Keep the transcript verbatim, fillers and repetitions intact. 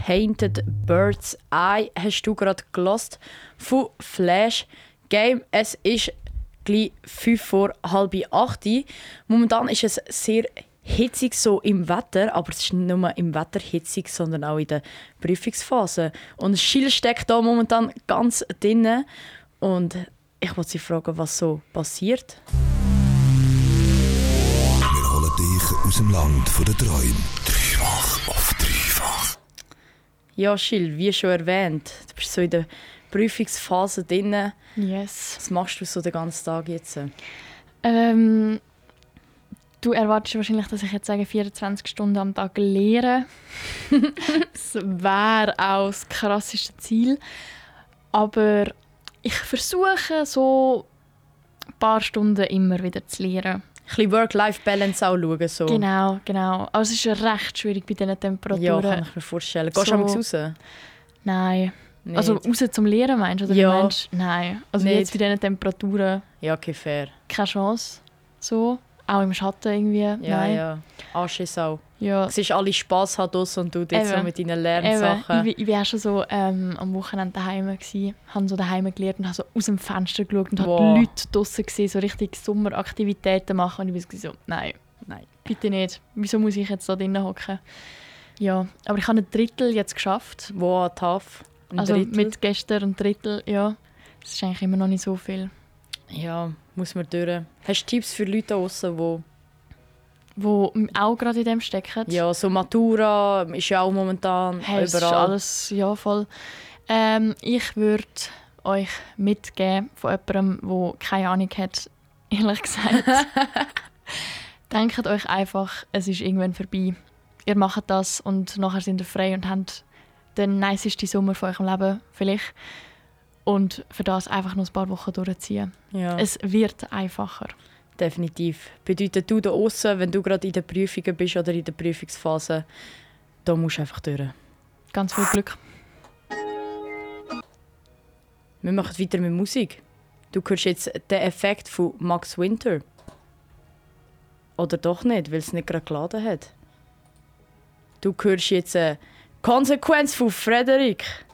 Painted Bird's Eye hast du gerade gehört von Flash Game. Es ist gleich fünf vor halb acht. Momentan ist es sehr hitzig so im Wetter, aber es ist nicht nur im Wetter hitzig, sondern auch in der Prüfungsphase. Und Schill steckt da momentan ganz drin. Und ich wollte Sie fragen, was so passiert. Wir holen dich aus dem Land der Träume. Dreifach auf dreifach. Ja, Schill, wie schon erwähnt, du bist so in der Prüfungsphase drin. Yes. Was machst du so den ganzen Tag jetzt? Ähm, du erwartest wahrscheinlich, dass ich jetzt sage, vierundzwanzig Stunden am Tag lehre. Das wäre auch das krasseste Ziel. Aber ich versuche so ein paar Stunden immer wieder zu lernen. Ein bisschen Work-Life-Balance auch schauen. So. Genau, genau. Also es ist recht schwierig bei diesen Temperaturen. Ja, kann ich mir vorstellen. Gehst So. du so. raus? Nein. Nicht. Also raus zum Lehren meinst du? Oder Ja. du meinst, nein. Also Nicht. jetzt bei diesen Temperaturen Ja, okay, fair. keine Chance. So. Auch im Schatten irgendwie. Ja, nein. ja. Anschiss auch. Ja. Du siehst alle Spass haben draussen und du jetzt so Eben. mit deinen Eben, Lernsachen. ich, ich war auch schon so ähm, am Wochenende daheim gsi, habe so daheim gelernt und habe so aus dem Fenster geschaut und Wow. habe Leute draussen gesehen, so richtig Sommeraktivitäten machen und ich war so, nein, Nein. bitte nicht. Wieso muss ich jetzt da drinnen hocken? Ja, aber ich habe ein Drittel jetzt geschafft. Wow, tough. Ein also Drittel. mit gestern ein Drittel, ja. Das ist eigentlich immer noch nicht so viel. Ja, muss man durch. Hast du Tipps für Leute da draussen, die... Wo auch gerade in dem stecken. Ja, so Matura ist ja auch momentan Hey, es ist überall. alles ja, voll. Ähm, ich würde euch mitgeben von jemandem, der keine Ahnung hat, ehrlich gesagt. Denkt euch einfach, es ist irgendwann vorbei. Ihr macht das und nachher sind ihr frei und habt den nicesten Sommer von eurem Leben vielleicht. Und für das einfach noch ein paar Wochen durchziehen. Ja, Es wird einfacher. definitiv. Bedeutet, du da aussen, wenn du gerade in den Prüfungen bist oder in der Prüfungsphase, da musst du einfach durch. Ganz viel Glück. Wir machen weiter mit Musik. Du hörst jetzt den Effekt von Max Winter. Oder doch nicht, weil es nicht gerade geladen hat. Du hörst jetzt eine Konsequenz von Frederik.